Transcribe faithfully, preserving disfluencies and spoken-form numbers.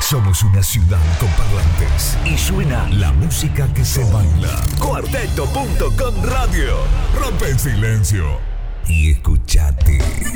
Somos una ciudad con parlantes y suena la música que se baila. Cuarteto punto com Radio. Rompe el silencio y escuchate.